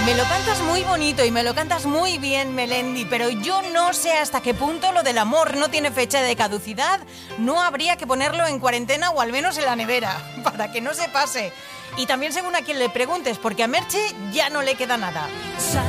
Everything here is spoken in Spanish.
Me lo cantas muy bonito y me lo cantas muy bien, Melendi, pero yo no sé hasta qué punto lo del amor no tiene fecha de caducidad. No habría que ponerlo en cuarentena o al menos en la nevera, para que no se pase. Y también según a quien le preguntes, porque a Merche ya no le queda nada.